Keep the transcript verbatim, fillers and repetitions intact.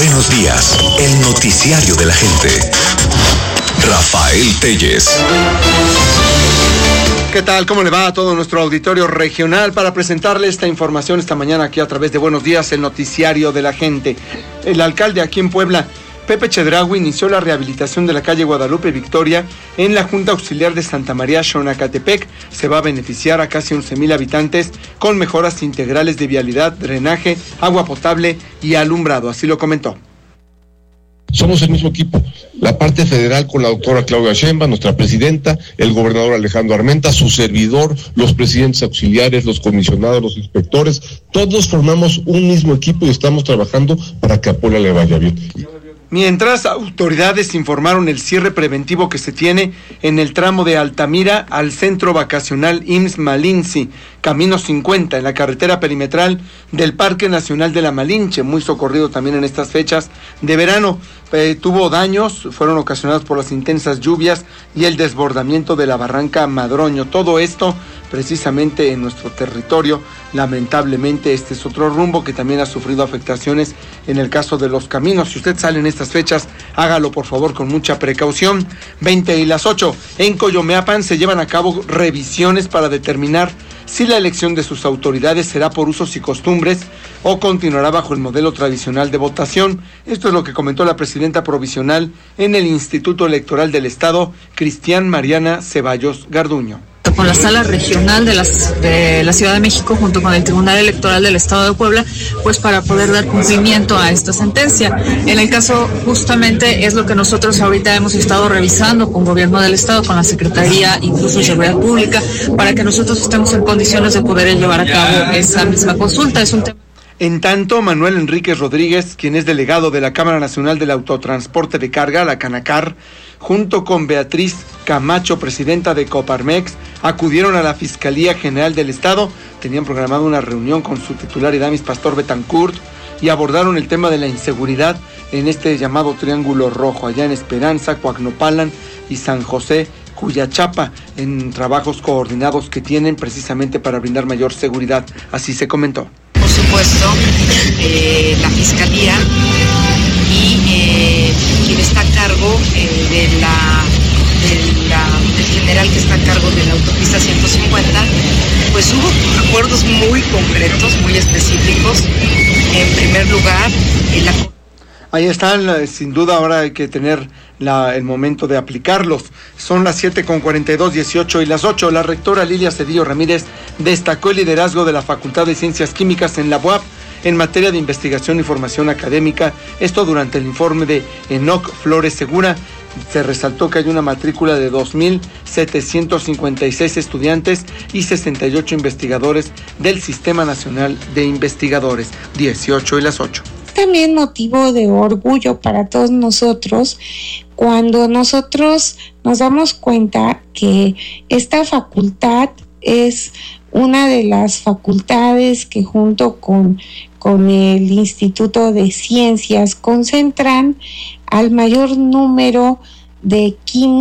Buenos días, el noticiario de la gente. Rafael Telles. ¿Qué tal? ¿Cómo le va a todo nuestro auditorio regional? Para presentarle esta información esta mañana aquí a través de Buenos Días, el noticiario de la gente. El alcalde aquí en Puebla, Pepe Chedraui, inició la rehabilitación de la calle Guadalupe Victoria en la Junta Auxiliar de Santa María Xonacatepec. Se va a beneficiar a casi once mil habitantes con mejoras integrales de vialidad, drenaje, agua potable y alumbrado. Así lo comentó. Somos el mismo equipo, la parte federal con la doctora Claudia Sheinbaum, nuestra presidenta, el gobernador Alejandro Armenta, su servidor, los presidentes auxiliares, los comisionados, los inspectores, todos formamos un mismo equipo y estamos trabajando para que a Puebla le vaya bien. Mientras, autoridades informaron el cierre preventivo que se tiene en el tramo de Altamira al centro vacacional I M S S Malinche, Camino cincuenta, en la carretera perimetral del Parque Nacional de la Malinche, muy socorrido también en estas fechas de verano. Eh, tuvo daños, fueron ocasionados por las intensas lluvias y el desbordamiento de la barranca Madroño. Todo esto precisamente en nuestro territorio. Lamentablemente este es otro rumbo que también ha sufrido afectaciones en el caso de los caminos. Si usted sale en estas fechas, hágalo por favor con mucha precaución. veinte y las ocho. En Coyomeapan se llevan a cabo revisiones para determinar si la elección de sus autoridades será por usos y costumbres o continuará bajo el modelo tradicional de votación. Esto es lo que comentó la presidenta provisional en el Instituto Electoral del Estado, Cristian Mariana Ceballos Garduño. Con la Sala Regional de, las, de la Ciudad de México junto con el Tribunal Electoral del Estado de Puebla, pues para poder dar cumplimiento a esta sentencia. En el caso justamente es lo que nosotros ahorita hemos estado revisando con Gobierno del Estado, con la Secretaría incluso de Seguridad Pública, para que nosotros estemos en condiciones de poder llevar a cabo esa misma consulta. Es un tema. En tanto, Manuel Enríquez Rodríguez, quien es delegado de la Cámara Nacional del Autotransporte de Carga, la Canacar, junto con Beatriz Camacho, presidenta de Coparmex, acudieron a la Fiscalía General del Estado. Tenían programado una reunión con su titular Idamis Pastor Betancourt y abordaron el tema de la inseguridad en este llamado Triángulo Rojo, allá en Esperanza, Coacnopalan y San José Cuyachapa, en trabajos coordinados que tienen precisamente para brindar mayor seguridad. Así se comentó. Por supuesto, eh, la Fiscalía y eh, quien está a cargo eh, de la, de la, del general que está a cargo de la autopista ciento cincuenta, pues hubo acuerdos muy concretos, muy específicos. En primer lugar, en la... Ahí están, sin duda ahora hay que tener la, el momento de aplicarlos. Son las siete con cuarenta y dos, dieciocho y las ocho. La rectora Lilia Cedillo Ramírez destacó el liderazgo de la Facultad de Ciencias Químicas en la U A P en materia de investigación y formación académica. Esto durante el informe de Enoc Flores Segura. Se resaltó que hay una matrícula de dos mil setecientos cincuenta y seis estudiantes y sesenta y ocho investigadores del Sistema Nacional de Investigadores. dieciocho y las ocho. También motivo de orgullo para todos nosotros cuando nosotros nos damos cuenta que esta facultad es una de las facultades que junto con, con el Instituto de Ciencias concentran al mayor número de químicos